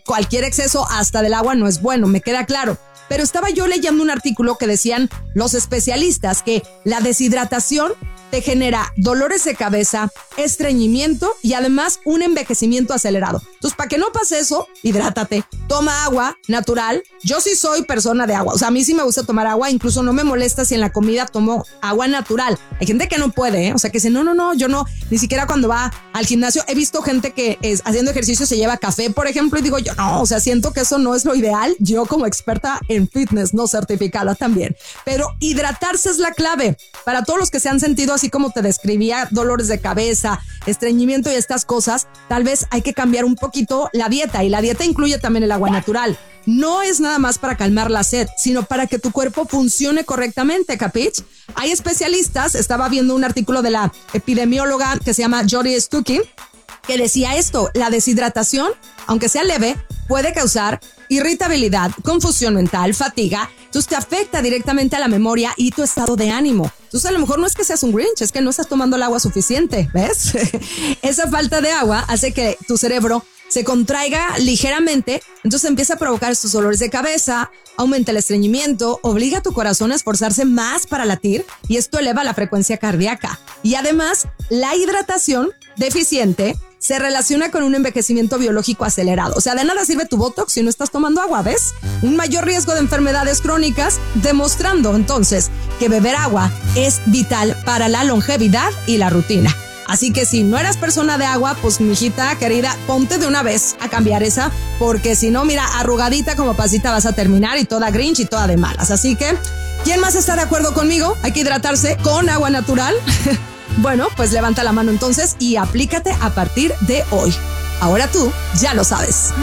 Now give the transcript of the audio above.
cualquier exceso hasta del agua no es bueno, me queda claro. Pero estaba yo leyendo un artículo que decían los especialistas que la deshidratación te genera dolores de cabeza, estreñimiento y además un envejecimiento acelerado. Entonces, para que no pase eso, hidrátate. Toma agua natural. Yo sí soy persona de agua. O sea, a mí sí me gusta tomar agua. Incluso no me molesta si en la comida tomo agua natural. Hay gente que no puede, ¿eh? O sea, que dice, no, yo no. Ni siquiera cuando va al gimnasio. He visto gente que haciendo ejercicio se lleva café, por ejemplo, y digo yo, no, o sea, siento que eso no es lo ideal. Yo como experta en fitness, no certificada también. Pero hidratarse es la clave. Para todos los que se han sentido así como te describía, dolores de cabeza, estreñimiento y estas cosas, tal vez hay que cambiar un poquito la dieta, y la dieta incluye también el agua natural. No es nada más para calmar la sed, sino para que tu cuerpo funcione correctamente, ¿capich? Hay especialistas, estaba viendo un artículo de la epidemióloga que se llama Jodie Stuckey, que decía esto: la deshidratación, aunque sea leve, puede causar irritabilidad, confusión mental, fatiga. Entonces te afecta directamente a la memoria y tu estado de ánimo. Entonces a lo mejor no es que seas un Grinch, es que no estás tomando el agua suficiente, ¿ves? Esa falta de agua hace que tu cerebro se contraiga ligeramente, entonces empieza a provocar estos dolores de cabeza, aumenta el estreñimiento, obliga a tu corazón a esforzarse más para latir y esto eleva la frecuencia cardíaca. Y además, la hidratación deficiente se relaciona con un envejecimiento biológico acelerado. O sea, de nada sirve tu Botox si no estás tomando agua, ¿ves? Un mayor riesgo de enfermedades crónicas, demostrando entonces que beber agua es vital para la longevidad y la rutina. Así que si no eras persona de agua, pues mijita querida, ponte de una vez a cambiar esa, porque si no, mira, arrugadita como pasita vas a terminar y toda Grinch y toda de malas. Así que, ¿quién más está de acuerdo conmigo? Hay que hidratarse con agua natural. Bueno, pues levanta la mano entonces y aplícate a partir de hoy. Ahora tú ya lo sabes.